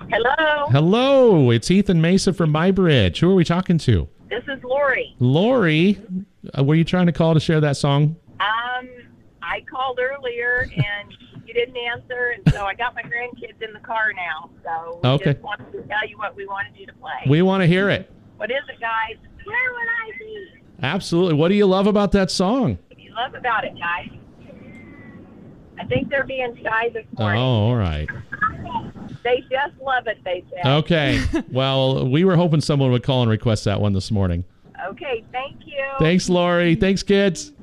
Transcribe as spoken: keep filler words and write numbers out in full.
Hello. Hello, it's Ethan Mesa from MyBridge. Who are we talking to? This is Lori. Lori, uh, were you trying to call to share that song? Um, I called earlier and you didn't answer, and so I got my grandkids in the car now. So we Okay. just wanted to tell you what we wanted you to play. We want to hear it. What is it, guys? Where would I be? Absolutely. What do you love about that song? What do you love about it, guys? I think they're being shy this Oh, morning. all right. They just love it, they said. Okay. Well, we were hoping someone would call and request that one this morning. Okay, thank you. Thanks, Lori. Thanks, kids.